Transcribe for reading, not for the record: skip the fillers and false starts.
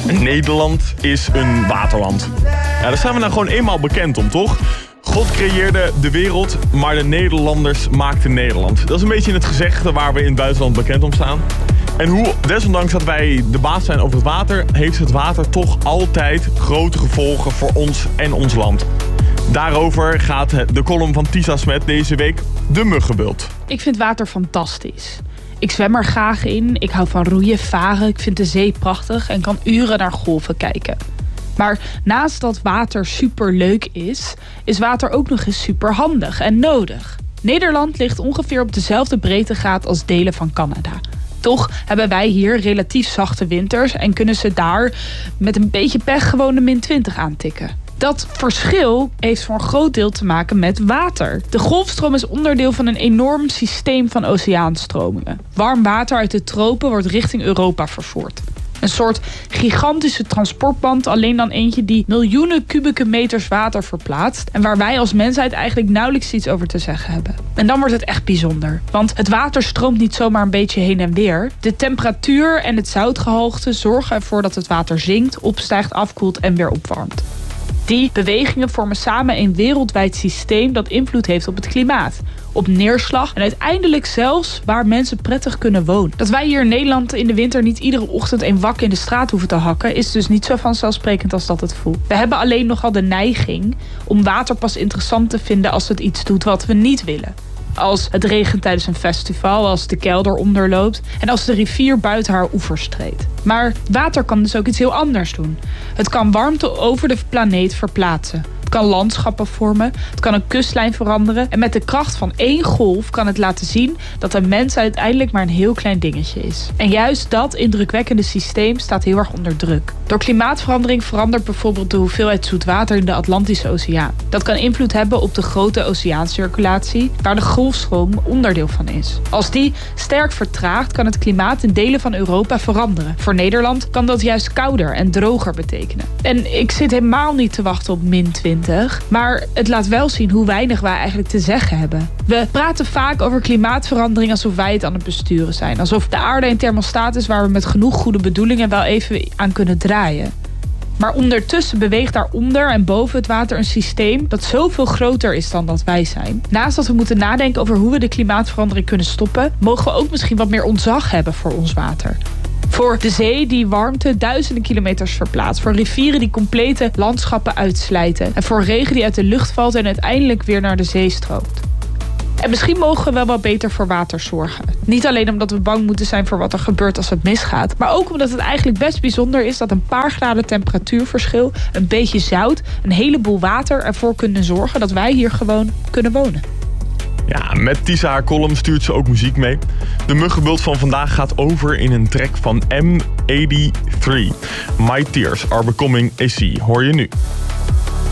Nederland is een waterland. Ja, daar zijn we nou gewoon eenmaal bekend om, toch? God creëerde de wereld, maar de Nederlanders maakten Nederland. Dat is een beetje het gezegde waar we in het buitenland bekend om staan. En hoe, desondanks dat wij de baas zijn over het water, heeft het water toch altijd grote gevolgen voor ons en ons land. Daarover gaat de column van Tisa Smet deze week de muggenbult. Ik vind water fantastisch. Ik zwem er graag in, ik hou van roeien, varen, ik vind de zee prachtig en kan uren naar golven kijken. Maar naast dat water superleuk is water ook nog eens superhandig en nodig. Nederland ligt ongeveer op dezelfde breedtegraad als delen van Canada. Toch hebben wij hier relatief zachte winters en kunnen ze daar met een beetje pech gewoon de -20 aantikken. Dat verschil heeft voor een groot deel te maken met water. De golfstroom is onderdeel van een enorm systeem van oceaanstromingen. Warm water uit de tropen wordt richting Europa vervoerd. Een soort gigantische transportband, alleen dan eentje die miljoenen kubieke meters water verplaatst en waar wij als mensheid eigenlijk nauwelijks iets over te zeggen hebben. En dan wordt het echt bijzonder, want het water stroomt niet zomaar een beetje heen en weer. De temperatuur en het zoutgehalte zorgen ervoor dat het water zinkt, opstijgt, afkoelt en weer opwarmt. Die bewegingen vormen samen een wereldwijd systeem dat invloed heeft op het klimaat, op neerslag en uiteindelijk zelfs waar mensen prettig kunnen wonen. Dat wij hier in Nederland in de winter niet iedere ochtend een wak in de straat hoeven te hakken is dus niet zo vanzelfsprekend als dat het voelt. We hebben alleen nogal de neiging om water pas interessant te vinden als het iets doet wat we niet willen. Als het regent tijdens een festival, als de kelder onderloopt en als de rivier buiten haar oevers treedt. Maar water kan dus ook iets heel anders doen. Het kan warmte over de planeet verplaatsen. Het kan landschappen vormen, het kan een kustlijn veranderen. En met de kracht van één golf kan het laten zien dat een mens uiteindelijk maar een heel klein dingetje is. En juist dat indrukwekkende systeem staat heel erg onder druk. Door klimaatverandering verandert bijvoorbeeld de hoeveelheid zoet water in de Atlantische Oceaan. Dat kan invloed hebben op de grote oceaancirculatie, waar de golfstroom onderdeel van is. Als die sterk vertraagt, kan het klimaat in delen van Europa veranderen. Voor Nederland kan dat juist kouder en droger betekenen. En ik zit helemaal niet te wachten op -20. Maar het laat wel zien hoe weinig wij eigenlijk te zeggen hebben. We praten vaak over klimaatverandering alsof wij het aan het besturen zijn. Alsof de aarde een thermostaat is waar we met genoeg goede bedoelingen wel even aan kunnen draaien. Maar ondertussen beweegt daaronder en boven het water een systeem dat zoveel groter is dan dat wij zijn. Naast dat we moeten nadenken over hoe we de klimaatverandering kunnen stoppen, mogen we ook misschien wat meer ontzag hebben voor ons water. Voor de zee die warmte duizenden kilometers verplaatst. Voor rivieren die complete landschappen uitslijten. En voor regen die uit de lucht valt en uiteindelijk weer naar de zee stroomt. En misschien mogen we wel wat beter voor water zorgen. Niet alleen omdat we bang moeten zijn voor wat er gebeurt als het misgaat. Maar ook omdat het eigenlijk best bijzonder is dat een paar graden temperatuurverschil, een beetje zout, een heleboel water ervoor kunnen zorgen dat wij hier gewoon kunnen wonen. Ja, met Tisa haar column stuurt ze ook muziek mee. De muggenbult van vandaag gaat over in een track van M83. My Tears Are Becoming a Sea, hoor je nu.